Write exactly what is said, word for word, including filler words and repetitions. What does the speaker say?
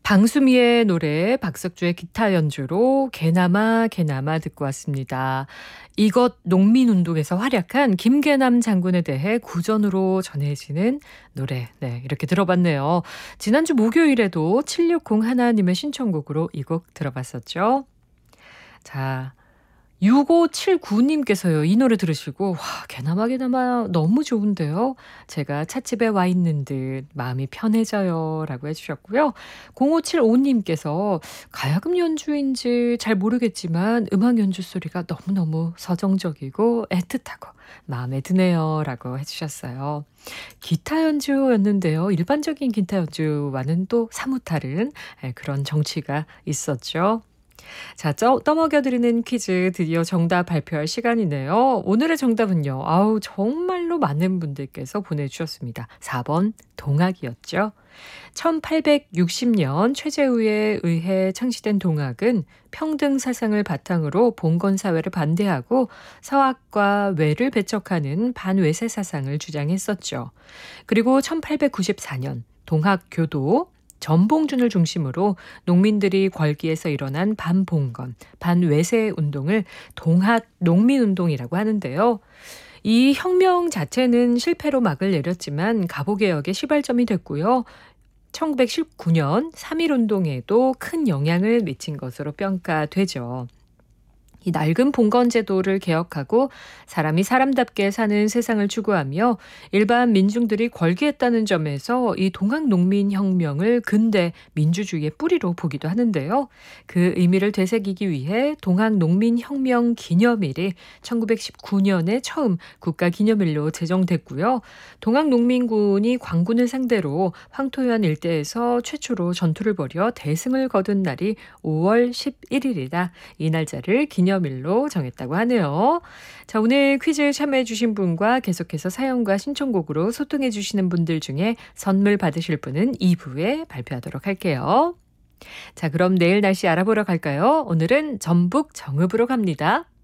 방수미의 노래, 박석주의 기타 연주로 개나마 개나마 듣고 왔습니다. 이것 농민운동에서 활약한 김계남 장군에 대해 구전으로 전해지는 노래. 네, 이렇게 들어봤네요. 지난주 목요일에도 칠육공 하나님의 신청곡으로 이 곡 들어봤었죠. 자, 육오칠구님께서요. 이 노래 들으시고 와, 개나마 개나마 너무 좋은데요. 제가 찻집에 와 있는 듯 마음이 편해져요 라고 해주셨고요. 공오칠오님께서 가야금 연주인지 잘 모르겠지만 음악 연주 소리가 너무너무 서정적이고 애틋하고 마음에 드네요 라고 해주셨어요. 기타 연주였는데요. 일반적인 기타 연주와는 또 사뭇 다른 그런 정취가 있었죠. 자, 쩌- 떠먹여드리는 퀴즈 드디어 정답 발표할 시간이네요. 오늘의 정답은요. 아우, 정말로 많은 분들께서 보내주셨습니다. 사 번 동학이었죠. 천팔백육십년 최재우에 의해 창시된 동학은 평등 사상을 바탕으로 봉건 사회를 반대하고 서학과 외를 배척하는 반외세 사상을 주장했었죠. 그리고 천팔백구십사년 동학교도 전봉준을 중심으로 농민들이 걸기에서 일어난 반봉건, 반외세 운동을 동학 농민운동이라고 하는데요. 이 혁명 자체는 실패로 막을 내렸지만 갑오개혁의 시발점이 됐고요. 천구백십구년 삼일운동에도 큰 영향을 미친 것으로 평가되죠. 이 낡은 봉건 제도를 개혁하고 사람이 사람답게 사는 세상을 추구하며 일반 민중들이 권리했다는 점에서 이 동학농민혁명을 근대 민주주의의 뿌리로 보기도 하는데요. 그 의미를 되새기기 위해 동학농민혁명 기념일이 천구백십구년에 처음 국가기념일로 제정됐고요. 동학농민군이 광군을 상대로 황토현 일대에서 최초로 전투를 벌여 대승을 거둔 날이 오월 십일일이라 이 날짜를 기념 일로 정했다고 하네요. 자, 오늘 퀴즈 참여해 주신 분과 계속해서 사연과 신청곡으로 소통해 주시는 분들 중에 선물 받으실 분은 이 부에 발표하도록 할게요. 자, 그럼 내일 날씨 알아보러 갈까요? 오늘은 전북 정읍으로 갑니다.